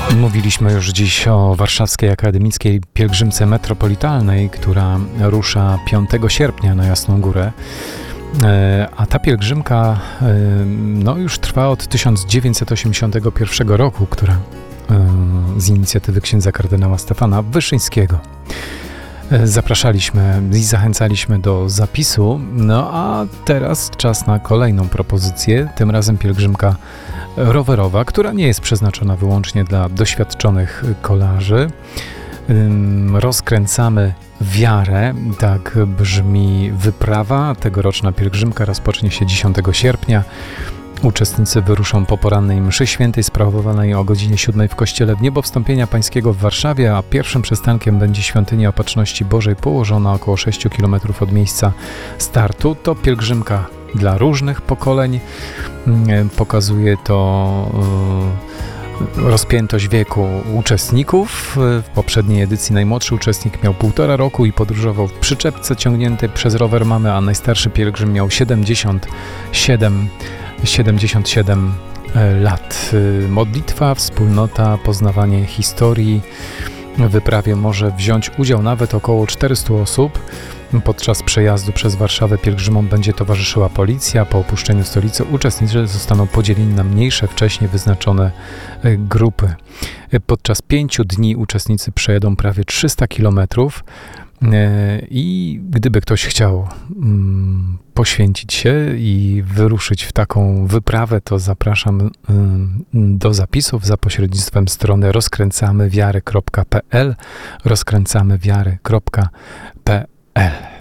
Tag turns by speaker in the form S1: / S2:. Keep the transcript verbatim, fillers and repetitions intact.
S1: Mówiliśmy już dziś o Warszawskiej Akademickiej Pielgrzymce Metropolitalnej, która rusza piątego sierpnia na Jasną Górę. A ta pielgrzymka no, już trwa od tysiąc dziewięćset osiemdziesiątego pierwszego roku, która z inicjatywy księdza kardynała Stefana Wyszyńskiego. Zapraszaliśmy i zachęcaliśmy do zapisu, no a teraz czas na kolejną propozycję, tym razem pielgrzymka rowerowa, która nie jest przeznaczona wyłącznie dla doświadczonych kolarzy. Rozkręcamy wiarę, tak brzmi wyprawa. Tegoroczna pielgrzymka rozpocznie się dziesiątego sierpnia. Uczestnicy wyruszą po porannej mszy świętej sprawowanej o godzinie siódmej w kościele w Niebowstąpienia Pańskiego w Warszawie, a pierwszym przystankiem będzie świątynia Opatrzności Bożej położona około sześciu kilometrów od miejsca startu. To pielgrzymka dla różnych pokoleń. Pokazuje to rozpiętość wieku uczestników. W poprzedniej edycji najmłodszy uczestnik miał półtora roku i podróżował w przyczepce ciągniętej przez rower mamy, a najstarszy pielgrzym miał siedemdziesiąt siedem lat. Modlitwa, wspólnota, poznawanie historii. W wyprawie może wziąć udział nawet około czterystu osób. Podczas przejazdu przez Warszawę pielgrzymom będzie towarzyszyła policja. Po opuszczeniu stolicy uczestnicy zostaną podzieleni na mniejsze, wcześniej wyznaczone grupy. Podczas pięciu dni uczestnicy przejedą prawie trzysta kilometrów i gdyby ktoś chciał poświęcić się i wyruszyć w taką wyprawę, to zapraszam do zapisów za pośrednictwem strony rozkręcamy wiary kropka p l rozkręcamy wiary kropka p l.